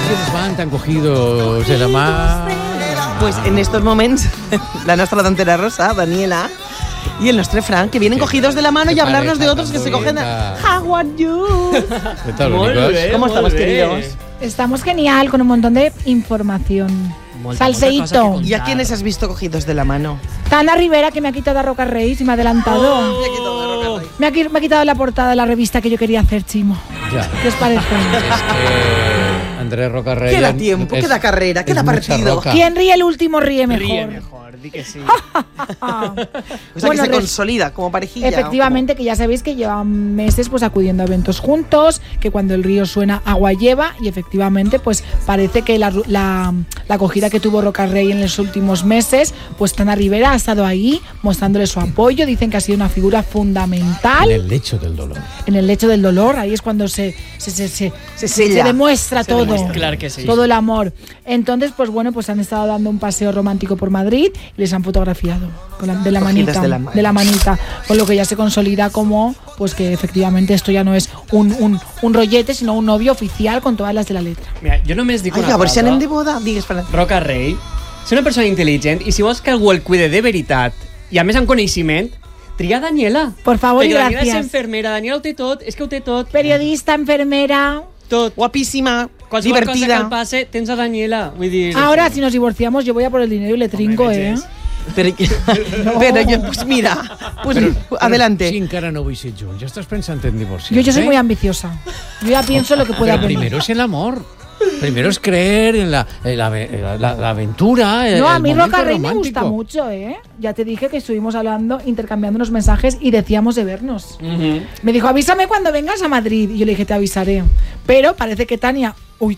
¿Quiénes van tan cogidos de la mano? Pues en estos momentos, la nuestra dantera rosa, Daniela, y el nuestro Frank, que vienen cogidos de la mano y hablarnos de otros que se cogen How are you? ¿Qué tal, Nicos? ¿Cómo estamos, queridos? Estamos genial, con un montón de información. Salseíto. ¿Y a quiénes has visto cogidos de la mano? Tana Rivera, que me ha quitado a Roca Reis y me ha adelantado. Me ha quitado la portada de la revista que yo quería hacer, Chimo. Ya. ¿Qué os parece? Andrés Roca Rey. Queda tiempo, queda carrera, queda partido. Quien ríe el último ríe mejor. Di que sí. O sea, que se consolida como parejilla. Efectivamente, que ya sabéis que llevan meses pues acudiendo a eventos juntos, que cuando el río suena, agua lleva, y efectivamente pues parece que la acogida que tuvo Roca Rey en los últimos meses, pues Tana Rivera ha estado ahí mostrándole su apoyo. Dicen que ha sido una figura fundamental. En el lecho del dolor. En el lecho del dolor, ahí es cuando se demuestra todo. Claro que sí. Todo el amor. Entonces, pues bueno, pues han estado dando un paseo romántico por Madrid y les han fotografiado de la manita, con lo que ya se consolida como pues que efectivamente esto ya no es un rollete, sino un novio oficial con todas las de la letra. Mira, jo només dic una a veure cosa. si anem de boda. Digues, Ferran. Roca Rey, ser una persona intel·ligent, i si vols que algú el cuide de veritat, i a més amb coneixement, tria Daniela. Por favor, perquè y Daniela és gracias. enfermera, Daniela ho té tot, és que ho té tot. Periodista, enfermera. Tot. Guapísima, Qualsevol cosa que divertida. el passe, tens a Daniela. Vull dir... Ahora, si nos divorciamos, yo voy a por el dinero y le trinco, Pero yo, pues mira, pues adelante. Si encara no vull ser junts, ja estàs pensant en divorciar. Yo soy muy ambiciosa. Yo ya pienso lo que pueda Pero venir. primero es el amor. Primero es creer en la aventura. No, a mí el Roca Rey me romántico. gusta mucho, Ya te dije que estuvimos hablando, intercambiando unos mensajes y decíamos de vernos. Me dijo, avísame cuando vengas a Madrid. Y yo le dije, te avisaré. Pero parece que Tania...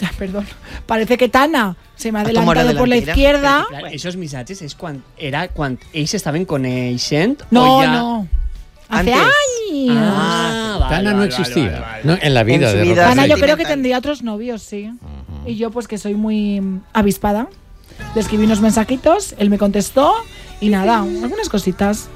Parece que Tana se me ha adelantado por la izquierda. Clar, esos missatges és quan ells estaven coneixent No, o ja... no. Hace Antes. años. Tana no existía. No, en la vida En su de vida Roca Tana Rey. yo creo que tendría otros novios, sí. Y yo pues que soy muy avispada. Le escribí unos mensajitos, él me contestó y nada, algunas cositas.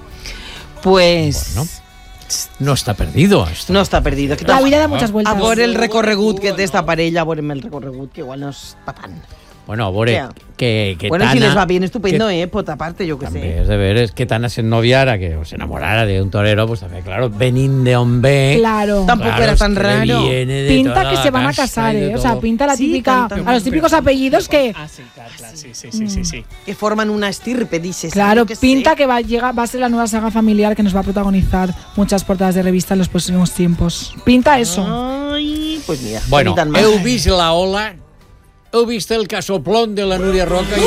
Pues... Bueno, no està perdido esto. No està perdido. La vida da muchas vueltas. A veure el recorregut que té esta parella, a veurem el recorregut, que igual no és pa tant. Bueno, a veure, que bueno, Tana... si les va bien, estupendo, por otra parte, yo que També sé. és de veres que Tana se ennoviara, que se enamorara de un torero, pues també, claro, venint de on ve... Claro. Tampoco era tan raro. Pinta que se van a casar, O sea, pinta la típica... A los típicos apellidos que... Ah, sí, clar, sí. Que forman una estirpe, dices. Claro, yo que pinta sé. que va a ser la nueva saga familiar que nos va a protagonizar muchas portadas de revista en los próximos tiempos. Pinta eso. Ay, pues mira. Bueno, ni tan mal. heu vist la ola, heu vist el casoplón de la Núria Roca